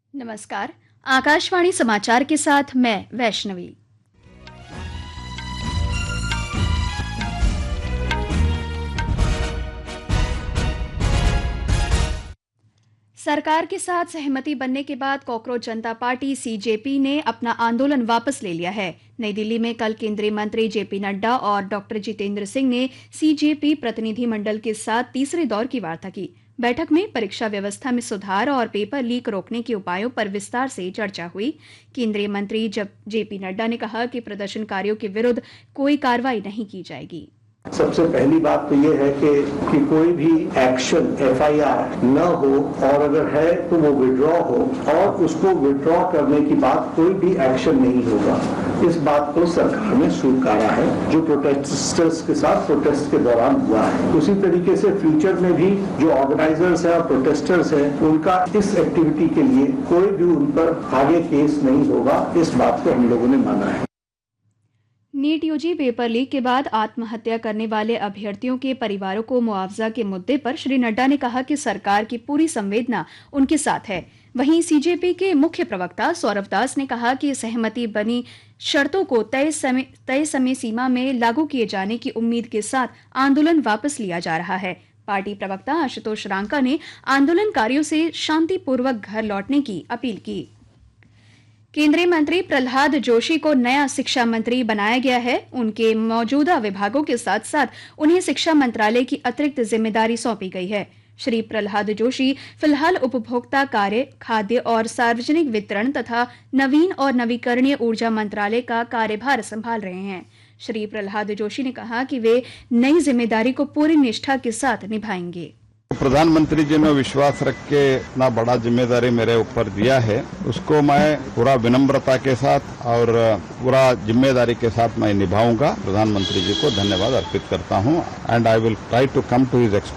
नमस्कार। आकाशवाणी समाचार के साथ मैं वैष्णवी। सरकार के साथ सहमति बनने के बाद कॉकरोच जनता पार्टी सीजेपी ने अपना आंदोलन वापस ले लिया है। नई दिल्ली में कल केंद्रीय मंत्री जेपी नड्डा और डॉक्टर जितेंद्र सिंह ने सीजेपी प्रतिनिधि मंडल के साथ तीसरे दौर की वार्ता की। बैठक में परीक्षा व्यवस्था में सुधार और पेपर लीक रोकने के उपायों पर विस्तार से चर्चा हुई। केंद्रीय मंत्री जेपी नड्डा ने कहा कि प्रदर्शनकारियों के विरुद्ध कोई कार्रवाई नहीं की जाएगी। सबसे पहली बात तो ये है कि कोई भी एक्शन एफआईआर न हो, और अगर है तो वो विड्रॉ हो, और उसको विड्रॉ करने की बाद कोई भी एक्शन नहीं होगा। इस बात को सरकार ने स्वीकारा है, जो प्रोटेस्टर्स के साथ प्रोटेस्ट के दौरान हुआ है। उसी तरीके से फ्यूचर में भी जो ऑर्गेनाइजर्स हैं और प्रोटेस्टर्स हैं, उनका इस एक्टिविटी के लिए कोई भी उन पर आगे केस नहीं होगा। इस बात को हम लोगों ने माना है। नीट यूजी पेपर लीक के बाद आत्महत्या करने वाले अभ्यर्थियों के परिवारों को मुआवजा के मुद्दे पर श्री नड्डा ने कहा कि सरकार की पूरी संवेदना उनके साथ है। वहीं सीजेपी के मुख्य प्रवक्ता सौरभ दास ने कहा कि सहमति बनी शर्तों को तय समय सीमा में लागू किए जाने की उम्मीद के साथ आंदोलन वापस लिया जा रहा है। पार्टी प्रवक्ता आशुतोष रांका ने आंदोलनकारियों से शांतिपूर्वक घर लौटने की अपील की। केंद्रीय मंत्री प्रहलाद जोशी को नया शिक्षा मंत्री बनाया गया है। उनके मौजूदा विभागों के साथ साथ उन्हें शिक्षा मंत्रालय की अतिरिक्त जिम्मेदारी सौंपी गई है। श्री प्रहलाद जोशी फिलहाल उपभोक्ता कार्य, खाद्य और सार्वजनिक वितरण तथा नवीन और नवीकरणीय ऊर्जा मंत्रालय का कार्यभार संभाल रहे हैं। श्री प्रहलाद जोशी ने कहा कि वे नई जिम्मेदारी को पूरी निष्ठा के साथ निभाएंगे। प्रधानमंत्री जी ने विश्वास रख के इतना बड़ा जिम्मेदारी मेरे ऊपर दिया है, उसको मैं पूरा विनम्रता के साथ और पूरा जिम्मेदारी के साथ मैं निभाऊंगा। प्रधानमंत्री जी को धन्यवाद अर्पित करता हूं and I will try to come to his